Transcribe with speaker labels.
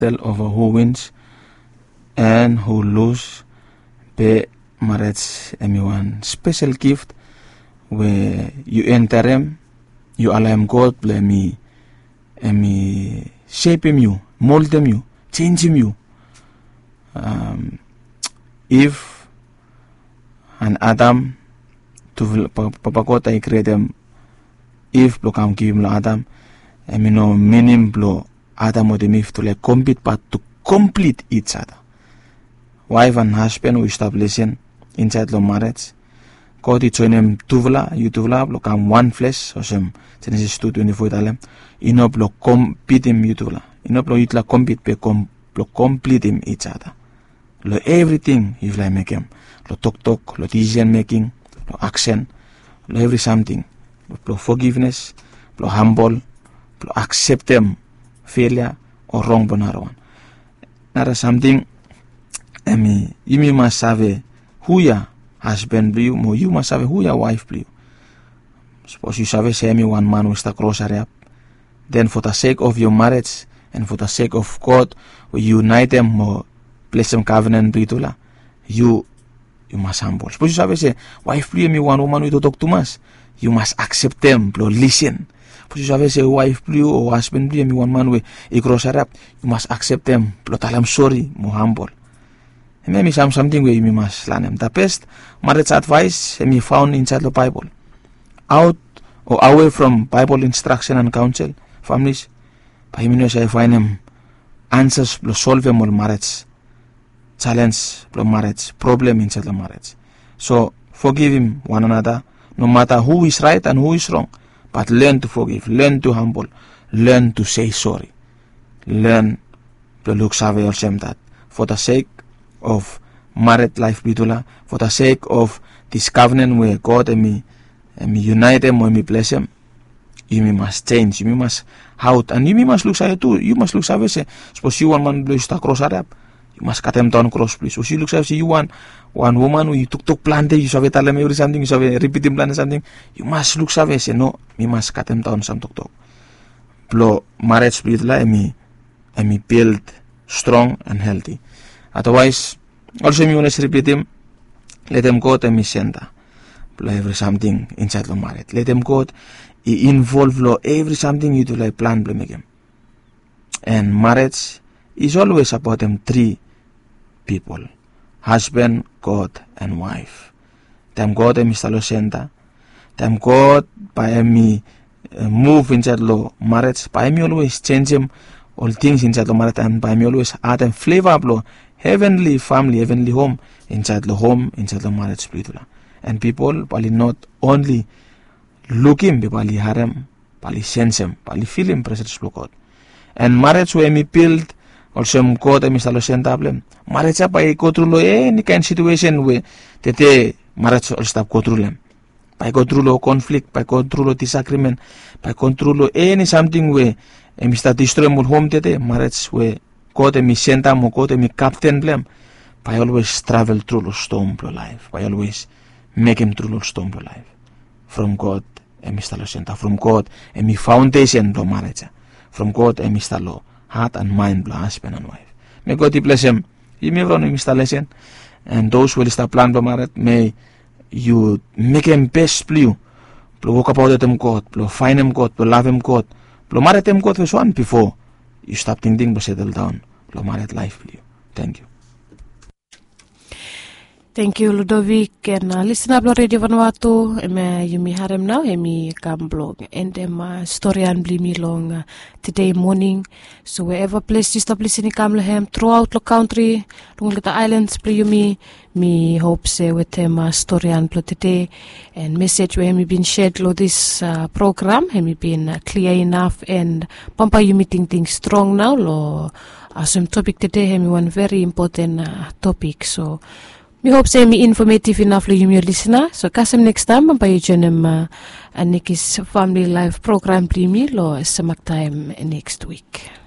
Speaker 1: over who wins and who lose. Be marriage one special gift where you enter him, you allow him God play me shape him you, mold him you, change him you. If an Adam to Papa God I create him, if blow come give him Adam, no meaning blow Adam or the myth to like compete but to complete each other. Wife and husband we establishing inside the marriage. God it join him tuvla, you tuvla blow come one flesh or some Genesis 2:24 talem. Ino blow compete him you tuvla. Ino blow it la compete pe blow complete him each other. Lo everything you like make him. Lo talk, lo decision making, lo action, lo every something. Lo forgiveness, lo humble, lo accept them failure or wrong bonarawan. Nara something you must have who ya husband blue, mo you must have who ya wife blue. Suppose you have say me one man with the grocery up. Then for the sake of your marriage and for the sake of God, we unite them more place them covenant britula. You must humble. Suppose you have say wife blue me one woman with talk too much. You must accept them, bro, listen. Suppose you have say wife blue or husband blue me one man with a grocery up. You must accept them, bro, tell them sorry, more humble. And maybe something where you must learn them. The best marriage advice me found inside the Bible. Out or away from Bible instruction and counsel, families, by me I find them answers to solve them all marriage, challenge to marriage, problem inside the marriage. So forgive him one another, no matter who is right and who is wrong. But learn to forgive, learn to humble, learn to say sorry, learn to look savvy or same that for the sake of married life bitula, for the sake of this covenant where God and me unite them when me bless them, you must change, you must out, and you must look savvy too. You must look savvy. Suppose you one man blows the cross up, you must cut them down cross please. So you look savvy, you one woman who you took plant, you savvy tell them every something, you savvy repeat them plan something, you must look savvy. Say no, me must cut them down some talk. Blow marriage bitula and me build strong and healthy. Otherwise, also me want to repeat him. Let them go to me sender. Play every something inside the marriage. Let them go. Involve lo every something you do like plan play make him. And marriage is always about them three people: husband, God, and wife. Them God and Mr. Lo center. Them God by me move inside lo marriage. By me always change him all things inside the marriage, and by me always add them flavor lo heavenly family, heavenly home, inside the marriage spiritual. And people probably not only look him, but probably hear him, probably sense him, probably feel him presence of God. And marriage where me build also God and Mr. Lo marriage by go through any kind of situation where the marriage will stop go through them. By go through conflict, by go through disagreement, by go through any something where Mr. destroy my home today, marriage where God and me center, God and me captain blame. By always travel through the storm of life. By always make him through the storm of life. From God and Mr. Lo center. From God and me foundation of marriage. From God and Mr. Lo heart and mind of husband and wife. May God bless him. You may run Mr. Lesson. And those who will start plan of marriage, may you make him best blue. Walk about them God. Find him God. Love him God. Married him God was one before. You stop thinking but settle down. Lo married life with you. Thank you.
Speaker 2: Thank you, Ludovic. And listen up, Radio Vanuatu. You may harem now. Me come blog and story and blimmy long today morning. So wherever place you stop listening, come hem throughout the country, long the islands. Me hope say with them story and plot today and message where me been shared lo this program. Me been clear enough and pampa you meeting things strong now. Lo some topic today. Me one very important topic. So. We hope say me informative enough for you, your listener. So, kasam next time, by you Nikki's Family Life Program, Primi, lo samak time next week.